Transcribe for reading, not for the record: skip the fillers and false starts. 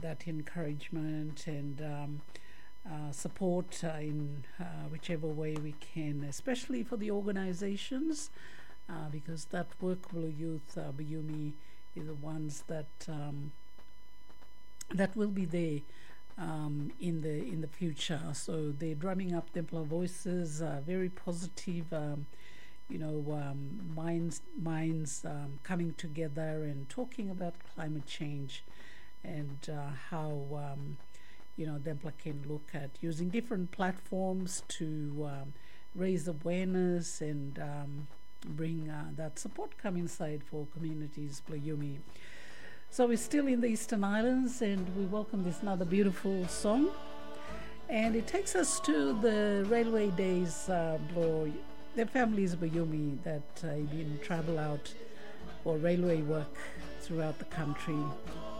that encouragement and support in whichever way we can, especially for the organizations, because that Workable Youth, Buyumi, is the ones that will be there in the future. So they're drumming up the employer voices, very positive, minds coming together and talking about climate change and how Dempla can look at using different platforms to raise awareness and bring that support come inside for communities, Buyumi. So we're still in the Eastern Islands and we welcome this another beautiful song. And it takes us to the railway days, the families of Buyumi that even travel out for railway work throughout the country.